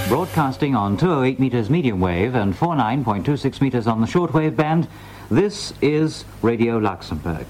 Broadcasting on 208 meters medium wave and 49.26 meters on the shortwave band, this is Radio Luxembourg.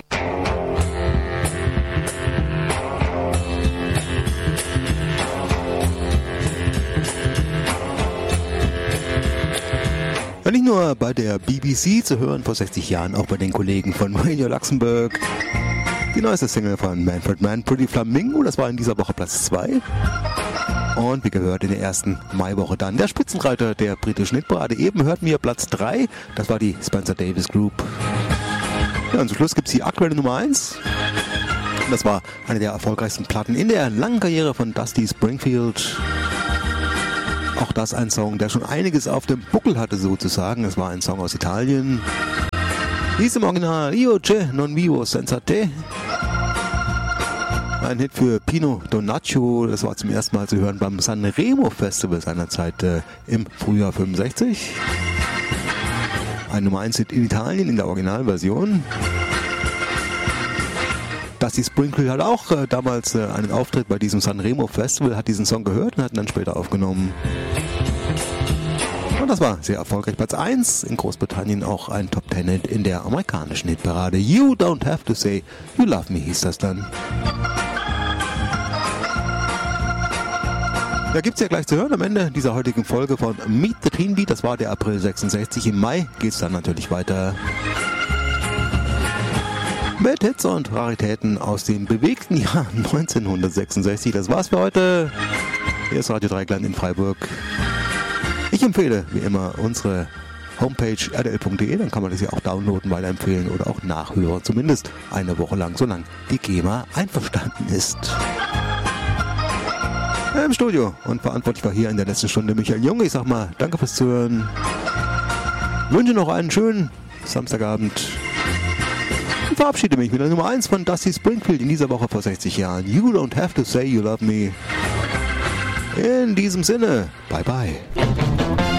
Nicht nur bei der BBC zu hören vor 60 Jahren, auch bei den Kollegen von Radio Luxembourg. Die neueste Single von Manfred Mann, Pretty Flamingo, das war in dieser Woche Platz 2. Und wie gehört in der ersten Maiwoche dann der Spitzenreiter der britischen Hitparade. Eben hörten wir Platz 3, das war die Spencer Davis Group. Ja, und zum Schluss gibt es die aktuelle Nummer 1. Und das war eine der erfolgreichsten Platten in der langen Karriere von Dusty Springfield. Auch das ein Song, der schon einiges auf dem Buckel hatte sozusagen. Es war ein Song aus Italien. Hieß im Original Io c'è non vivo senza te. Ein Hit für Pino Donaggio. Das war zum ersten Mal zu hören beim Sanremo Festival seinerzeit im Frühjahr 65. Ein Nummer 1 Hit in Italien in der Originalversion. Dusty Springfield hat auch damals einen Auftritt bei diesem Sanremo Festival, hat diesen Song gehört und hat ihn dann später aufgenommen. Und das war sehr erfolgreich. Platz 1 in Großbritannien, auch ein Top 10 Hit in der amerikanischen Hitparade. You Don't Have to Say You Love Me hieß das dann. Da gibt es ja gleich zu hören am Ende dieser heutigen Folge von Meet the Teen Beat. Das war der April 66. Im Mai geht es dann natürlich weiter mit Hits und Raritäten aus dem bewegten Jahr 1966. Das war's für heute. Hier ist Radio Dreieckland in Freiburg. Ich empfehle, wie immer, unsere Homepage rdl.de. Dann kann man das ja auch downloaden, weiterempfehlen oder auch nachhören. Zumindest eine Woche lang, solange die GEMA einverstanden ist. Im Studio und verantwortlich war hier in der letzten Stunde Michael Jung. Ich sag mal, danke fürs Zuhören. Wünsche noch einen schönen Samstagabend. Ich verabschiede mich mit der Nummer 1 von Dusty Springfield in dieser Woche vor 60 Jahren. You Don't Have to Say You Love Me. In diesem Sinne, bye bye.